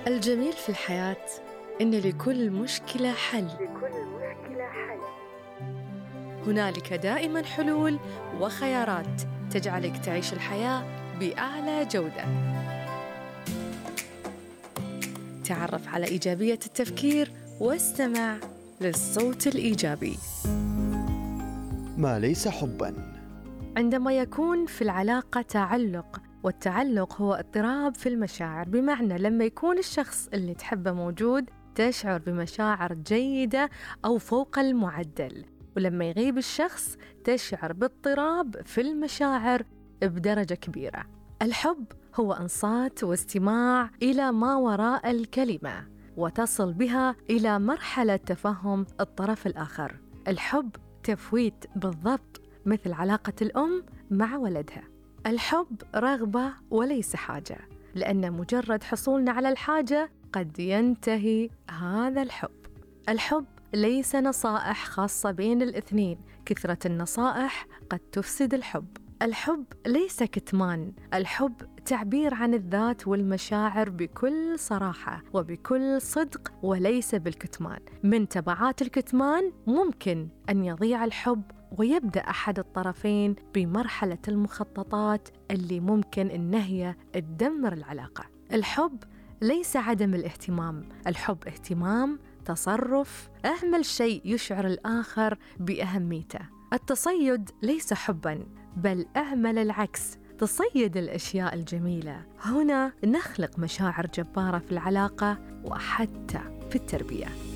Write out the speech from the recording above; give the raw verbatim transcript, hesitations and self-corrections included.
الجميل في الحياة إن لكل مشكلة حل. لكل مشكلة حل. هنالك دائماً حلول وخيارات تجعلك تعيش الحياة بأعلى جودة. تعرف على إيجابية التفكير واستمع للصوت الإيجابي. ما ليس حباً. عندما يكون في العلاقة تعلق، والتعلق هو اضطراب في المشاعر، بمعنى لما يكون الشخص اللي تحبه موجود تشعر بمشاعر جيدة أو فوق المعدل، ولما يغيب الشخص تشعر باضطراب في المشاعر بدرجة كبيرة. الحب هو إنصات واستماع إلى ما وراء الكلمة، وتصل بها إلى مرحلة تفهم الطرف الآخر. الحب تفويت بالضبط مثل علاقة الأم مع ولدها. الحب رغبة وليس حاجة، لأن مجرد حصولنا على الحاجة قد ينتهي هذا الحب. الحب ليس نصائح خاصة بين الاثنين، كثرة النصائح قد تفسد الحب. الحب ليس كتمان، الحب تعبير عن الذات والمشاعر بكل صراحة وبكل صدق وليس بالكتمان. من تبعات الكتمان ممكن أن يضيع الحب ويبدأ أحد الطرفين بمرحلة المخططات اللي ممكن إن هي تدمر العلاقة. الحب ليس عدم الاهتمام، الحب اهتمام، تصرف، أهمل شيء يشعر الآخر بأهميته. التصيد ليس حباً، بل أهمل العكس، تصيد الأشياء الجميلة. هنا نخلق مشاعر جبارة في العلاقة وحتى في التربية.